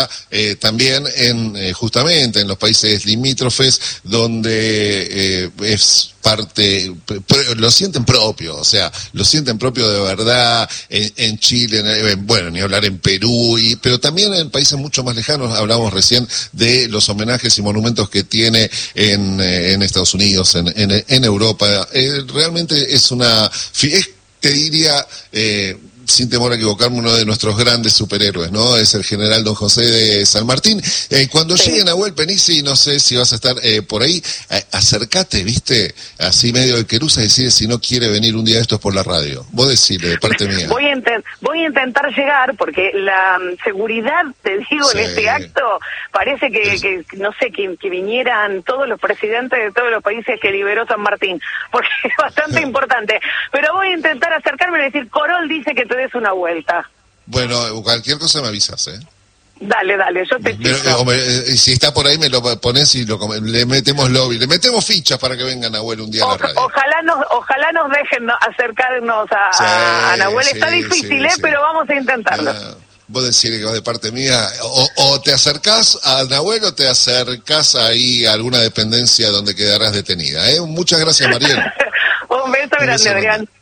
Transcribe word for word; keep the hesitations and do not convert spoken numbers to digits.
Eh, también en eh, justamente en los países limítrofes donde eh, es parte, pr- lo sienten propio, o sea, lo sienten propio de verdad, en, en Chile, en, en, bueno, ni hablar en Perú, y, pero también en países mucho más lejanos. Hablamos recién de los homenajes y monumentos que tiene en, eh, en Estados Unidos, en, en, en Europa. Eh, realmente es una, es, te diría, eh, sin temor a equivocarme, uno de nuestros grandes superhéroes, ¿no? Es el general Don José de San Martín. Eh, cuando sí. llegue Nahuel Penici, no sé si vas a estar eh, por ahí, eh, acércate, ¿viste? Así medio de querusa, decide si no quiere venir un día de estos por la radio. Vos decile, de parte mía. Voy a, intent- voy a intentar llegar, porque la um, seguridad, te digo, sí. en este acto, parece que, es... que no sé, que, que vinieran todos los presidentes de todos los países que liberó San Martín, porque es bastante importante. Pero voy a intentar acercarme y decir, Corol dice que te des una vuelta. Bueno, cualquier cosa me avisas, ¿eh? Dale, dale, yo te me, eh, si está por ahí me lo pones y lo, le metemos lobby, le metemos fichas para que venga Nahuel un día o, a la radio. Ojalá nos, ojalá nos dejen no, acercarnos a, sí, a, a Nahuel. Sí, está difícil, sí, ¿eh? Sí. Pero vamos a intentarlo. Ah, vos decís que vas de parte mía, o, o te acercás a Nahuel o te acercás ahí a alguna dependencia donde quedarás detenida, ¿eh? Muchas gracias, Mariel. Un beso grande, Adrián.